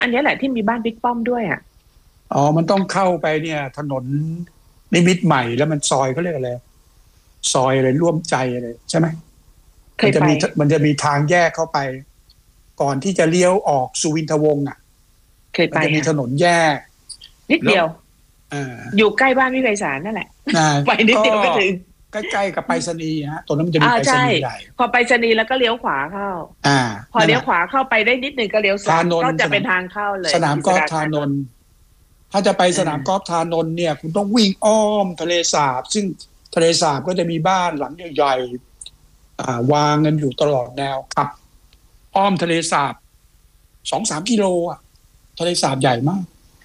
อันนี้แหละที่มีบ้านบิ๊กป้อมด้วยอ่ะอ๋อมันต้องเข้าไปเนี่ยถนนนิมิตรใหม่แล้วมันซอยเขาเรียกอะไรซอยอะไรร่วมใจอะไรใช่ไหมเคยไปมันจะมีทางแยกเข้าไปก่อนที่จะเลี้ยวออกสุวินทวงศ์อ่ะเคยไปมันจะมีถนนแยกนิดเดียวอยู่ใกล้บ้านพี่ไพศาลนั่นแหละไปนิดเดียวก็ถึงใกล้ๆกับไปรษณีย์ฮะตรงนั้นมันจะมีไปรษณีย์ใหญ่พอไปรษณีย์แล้วก็เลี้ยวขวาเข้าพอเลี้ยวขวาเข้าไปได้นิดนึงก็เลี้ยวซ้ายก็จะเป็นทางเข้าเลยสนามกอล์ฟธารนนท์ถ้าจะไปสนามกอล์ฟธารนนท์เนี่ยคุณต้องวิ่งอ้อมทะเลสาบซึ่งทะเลสาบก็จะมีบ้านหลังใหญ่ๆวางกันอยู่ตลอดแนวขับอ้อมทะเลสาบ 2-3 กิโลอ่ะทะเลสาบใหญ่มาก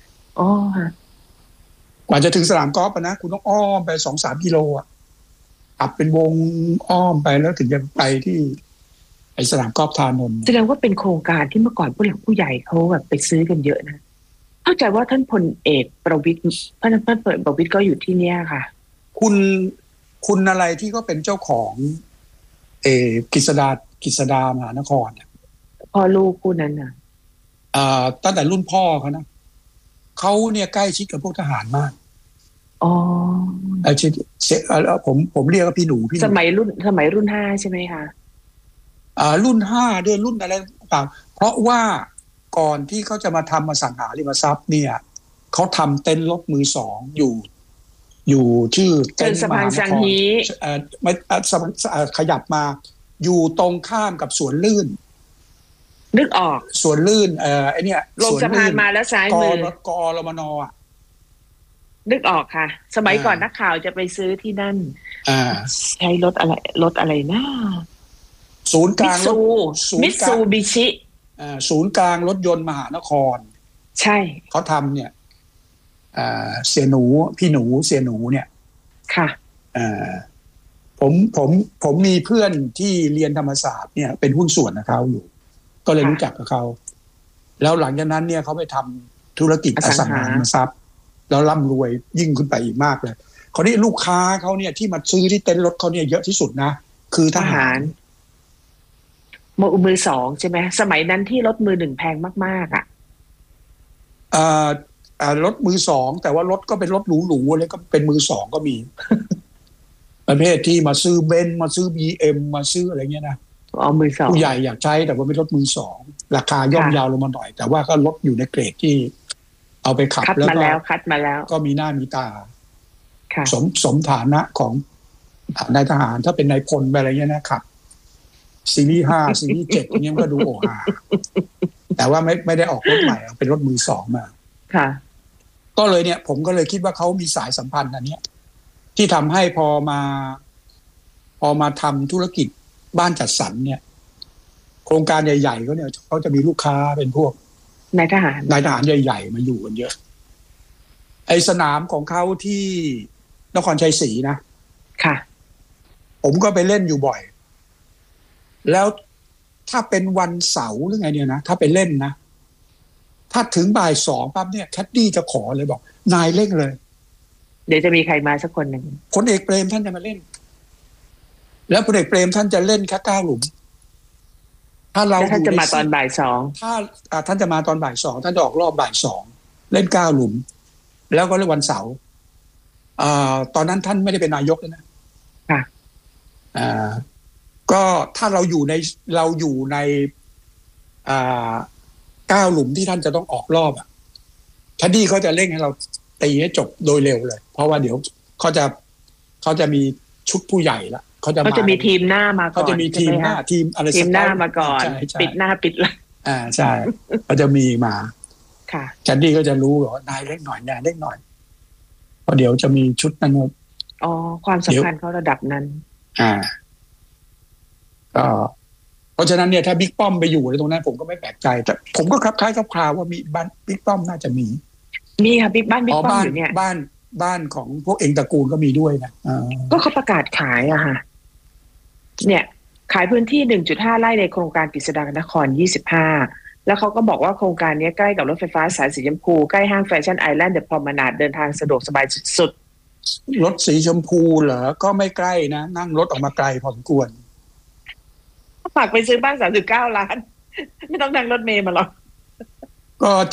กว่าจะถึงสนามกอล์ฟนะคุณต้องอ้อมไป 2-3 กิโลอ่ะขับเป็นวงอ้อมไปแล้วถึงจะไปที่ไอสนามกอล์ฟธารนนท์แสดงว่าเป็นโครงการที่เมื่อก่อนผู้หลักผู้ใหญ่เขาแบบไปซื้อกันเยอะนะเข้าใจว่าท่านพลเอกประวิตรท่านประวิตรก็อยู่ที่เนี้ยค่ะคุณอะไรที่ก็เป็นเจ้าของกฤษดามหานครพ่อลูกคู่นั้นน่ะตั้งแต่รุ่นพ่อเขานะเขาเนี่ยใกล้ชิดกับพวกทหารมากผมเรียกว่าพี่หนูสมัยรุ่น5ใช่ไหมคะรุ่น5ด้วยรุ่นอะไรต่างเพราะว่าก่อนที่เขาจะมาทำอสังหาริมทรัพย์เนี่ยเขาทำเต็นท์รถมือสองอยู่ชื่อเต็นท์สะพานสังฮีไม่ขยับมาอยู่ตรงข้ามกับสวนลื่นนึกออกสวนลื่นไอเนี่ยลงสะพานมาแล้วซ้ายมือกรมนอ่ะนึกออกค่ะสมัยก่อนนักข่าวจะไปซื้อที่นั่นใช้รถอะไรนะศูนย์กลางมิตซูบิชิศูนย์กลางรถยนต์มหานครใช่เขาทำเนี่ยเสียหนูพี่หนูเสียหนูเนี่ยค่ะผมมีเพื่อนที่เรียนธรรมศาสตร์เนี่ยเป็นหุ้นส่วนกับเขาอยู่ก็เลยรู้จักกับเขาแล้วหลังจากนั้นเนี่ยเขาไปทำธุรกิจอสังหาริมทรัพย์แล้วร่ำรวยยิ่งขึ้นไปอีกมากเลยคราวนี้ลูกค้าเขาเนี่ยที่มาซื้อที่เต็นท์รถเขาเนี่ยเยอะที่สุดนะคือทหารมือสองใช่ไหมสมัยนั้นที่รถมือหนึ่งแพงมากๆรถมือสองแต่ว่ารถก็เป็นรถหรูๆอะไรก็เป็นมือสองก็มี ประเภทที่มาซื้อเบนซ์มาซื้อ BM มาซื้ออะไรเงี้ยนะมือสองผู้ใหญ่อยากใช้แต่ว่าเป็นรถมือสองราคาย่อมยาวลงมาหน่อยแต่ว่าก็รถอยู่ในเกรดที่เอาไปขับแล้วก็มีหน้ามีตาสมฐานะของนายทหารถ้าเป็นนายพลอะไรเงี้ยนะครับซีรีส์5ซีรีส์7อย่างเงี้ยก็ดูโออาแต่ว่าไม่ได้ออกรถใหม่เป็นรถมือสองมาค่ะก็เลยเนี่ยผมก็เลยคิดว่าเขามีสายสัมพันธ์อันนี้ที่ทำให้พอมาทำธุรกิจบ้านจัดสรรเนี่ยโครงการใหญ่ๆเขาจะมีลูกค้าเป็นพวกนายทหารใหญ่ๆมาอยู่กันเยอะไอสนามของเขาที่นครชัยศรีนะค่ะผมก็ไปเล่นอยู่บ่อยแล้วถ้าเป็นวันเสาร์หรือไงเนี่ยนะถ้าไปเล่นนะถ้าถึงบ่าย2ปั๊บเนี่ยแคดดี้จะขอเลยบอกนายเล่นเลยเดี๋ยวจะมีใครมาสักคนหนึ่งพลเอกเปรมท่านจะมาเล่นแล้วพลเอกเปรมท่านจะเล่นแค่9 หลุมถ้าเราท่านจะมาตอนบ่าย2 ถ้าท่านจะมาตอนบ่าย2ท่านจะออกรอบบ่าย2เล่น9 หลุมแล้วก็เล่นวันเสาร์ตอนนั้นท่านไม่ได้เป็นนายกเลยนะค่ะก็ถ้าเราอยู่ใน9 หลุมที่ท่านจะต้องออกรอบแคดดี้เขาจะเร่งให้เราตีให้จบโดยเร็วเลยเพราะว่าเดี๋ยวเขาจะมีชุดผู้ใหญ่ละเขาจะมีทีมหน้ามาก่อนเขาจะมีทีมหน้าทีมอะไรทีมหน้ามาก่อนปิดหน้าปิดหลังใช่เขาจะมีมาค่ะแคดดี้ก็จะรู้ว่านายเล็กหน่อยนายเล็กหน่อยเพราะเดี๋ยวจะมีชุดนั้นความสำคัญเขาระดับนั้นก็เพราะฉะนั้นเนี่ยถ้าบิ๊กป้อมไปอยู่ในตรงนั้นผมก็ไม่แปลกใจแต่ผมก็คล้ายๆคราวว่ามีบ้านบิ๊กป้อมน่าจะมีค่ะบิ๊กป้อมอยู่เนี่ยบ้านของพวกเองตระกูลก็มีด้วยนะก็เขาประกาศขายค่ะเนี่ยขายพื้นที่ 1.5 ไร่ในโครงการกฤษฎานคร25แล้วเขาก็บอกว่าโครงการนี้ใกล้กับรถไฟฟ้าสายสีชมพูใกล้ห้างแฟชั่นไอแลนด์เดอะพรอมนาดเดินทางสะดวกสบายสุดๆรถสีชมพูเหรอก็ไม่ใกล้นะนั่งรถออกมาไกลพอสมควรฝากไปซื้อบ้าน39 ล้านไม่ต้องนั่งรถเมล์มาหรอกก็